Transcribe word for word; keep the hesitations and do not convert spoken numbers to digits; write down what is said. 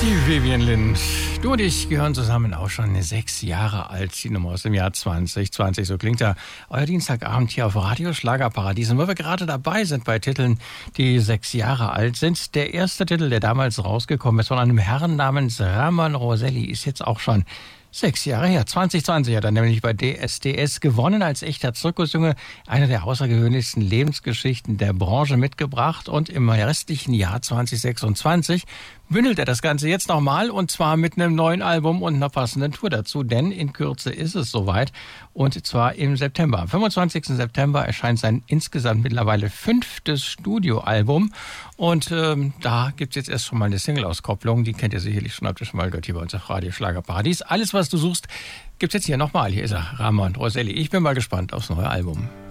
Die Vivian Lind. Du und ich gehören zusammen auch schon sechs Jahre alt. Die Nummer aus dem Jahr zwanzig zwanzig. So klingt da euer Dienstagabend hier auf Radio Schlagerparadies. Und wo wir gerade dabei sind bei Titeln, die sechs Jahre alt sind. Der erste Titel, der damals rausgekommen ist von einem Herrn namens Ramon Roselli, ist jetzt auch schon sechs Jahre her. zwanzig zwanzig hat er nämlich bei D S D S gewonnen als echter Zirkusjunge. Eine der außergewöhnlichsten Lebensgeschichten der Branche mitgebracht. Und im restlichen Jahr zwanzig sechsundzwanzig bündelt er das Ganze jetzt nochmal, und zwar mit einem neuen Album und einer passenden Tour dazu, denn in Kürze ist es soweit, und zwar im September. Am fünfundzwanzigsten September erscheint sein insgesamt mittlerweile fünftes Studioalbum, und ähm, da gibt's jetzt erst schon mal eine Single-Auskopplung, die kennt ihr sicherlich schon, habt ihr schon mal gehört hier bei uns auf Radio Schlagerparadies. Alles, was du suchst, gibt's jetzt hier nochmal. Hier ist er, Ramon Roselli. Ich bin mal gespannt aufs neue Album.